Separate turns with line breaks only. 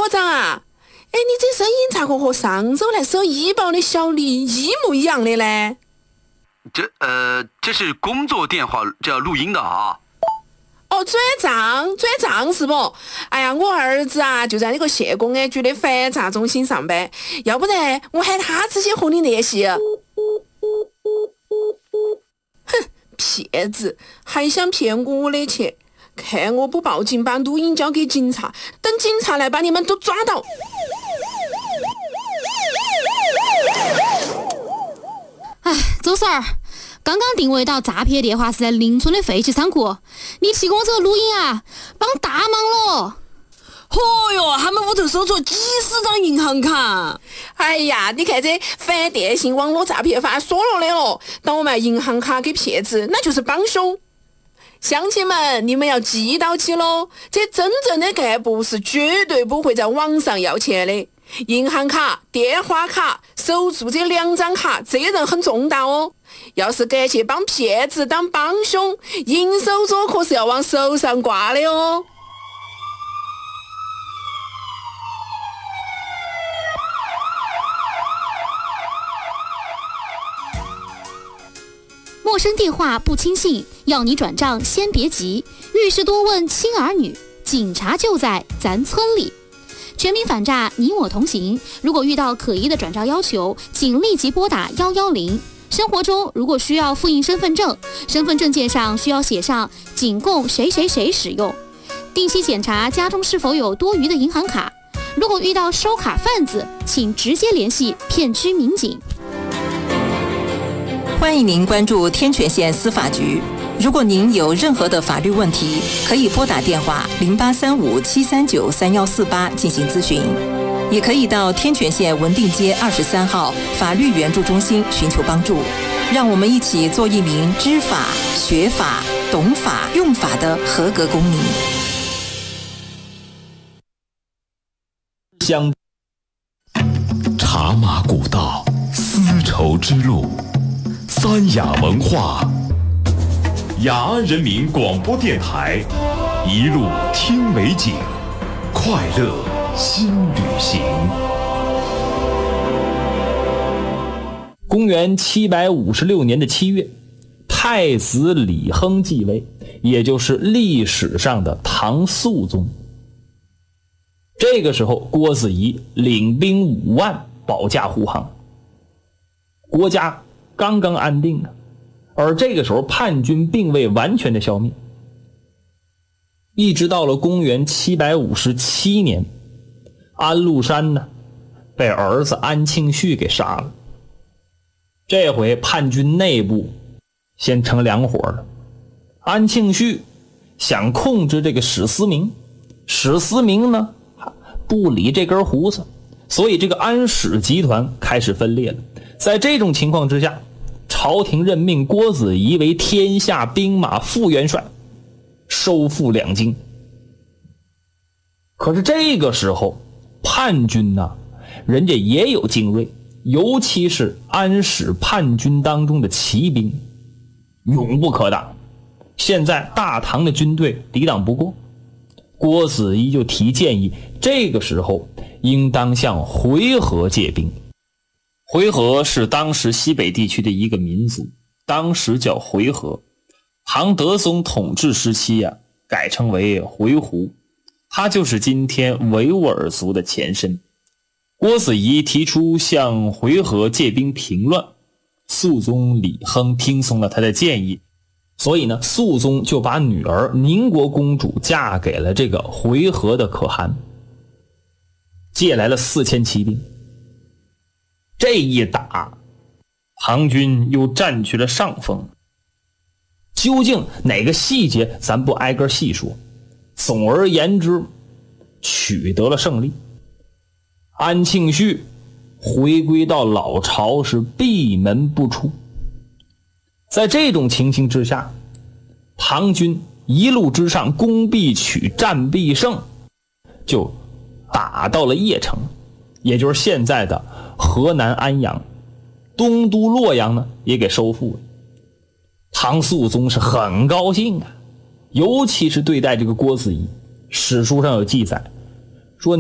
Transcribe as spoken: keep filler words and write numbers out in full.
科长啊，哎，你这声音咋个和上周来收医保的小李一模一样的呢？
这呃，这是工作电话，这要录音的啊。
哦，转账转账是不？哎呀，我儿子啊就在那个县公安局的反诈中心上班，要不然我喊他直接和你联系。哼，骗子，还想骗我的钱？看我不报警，把录音交给警察，等警察来把你们都抓到。
哎，周婶儿，刚刚定位到诈骗电话是在邻村的废弃仓库，你提供这个录音啊，帮大忙了。
嚯哟，他们屋头搜出几十张银行卡。
哎呀，你看这反电信网络诈骗法说了的哦，倒卖银行卡给骗子，那就是帮凶。乡亲们，你们要记到起喽，这真正的干部是绝对不会在网上要钱的。银行卡、电话卡、守住这两张卡，责任很重大哦。要是敢去帮骗子当帮凶，银手镯可是要往手上挂的哦。
陌生电话不轻信，要你转账先别急，遇事多问亲儿女，警察就在咱村里。全民反诈，你我同行。如果遇到可疑的转账要求，请立即拨打一一零。生活中如果需要复印身份证，身份证件上需要写上仅供谁谁谁使用。定期检查家中是否有多余的银行卡。如果遇到收卡贩子，请直接联系片区民警。
欢迎您关注天泉县司法局。如果您有任何的法律问题，可以拨打电话零八三五七三九三幺四八进行咨询，也可以到天泉县文定街二十三号法律援助中心寻求帮助。让我们一起做一名知法、学法、懂法、用法的合格公民。
香茶马古道，丝绸之路，三雅文化，雅安人民广播电台，一路听美景，快乐新旅行。
公元七百五十六年的七月，太子李亨继位，也就是历史上的唐肃宗。这个时候，郭子仪领兵五万保驾护航，国家刚刚安定啊。而这个时候叛军并未完全的消灭，一直到了公元七百五十七年，安禄山呢被儿子安庆绪给杀了。这回叛军内部先成两伙了，安庆绪想控制这个史思明，史思明呢不理这根胡子，所以这个安史集团开始分裂了。在这种情况之下，朝廷任命郭子仪为天下兵马副元帅，收复两京。可是这个时候叛军呢、啊，人家也有精锐，尤其是安史叛军当中的骑兵，勇不可挡。现在大唐的军队抵挡不过，郭子仪就提建议，这个时候应当向回纥借兵。回纥是当时西北地区的一个民族，当时叫回纥。唐德宗统治时期啊，改称为回鹘，它就是今天维吾尔族的前身。郭子仪提出向回纥借兵平乱，肃宗李亨听从了他的建议，所以呢，肃宗就把女儿宁国公主嫁给了这个回纥的可汗，借来了四千骑兵。这一打，唐军又占据了上风。究竟哪个细节咱不挨个细说，总而言之，取得了胜利。安庆绪回归到老巢，是闭门不出。在这种情形之下，唐军一路之上攻必取，战必胜，就打到了邺城，也就是现在的河南安阳。东都洛阳呢也给收复了。唐肃宗是很高兴啊，尤其是对待这个郭子仪，史书上有记载，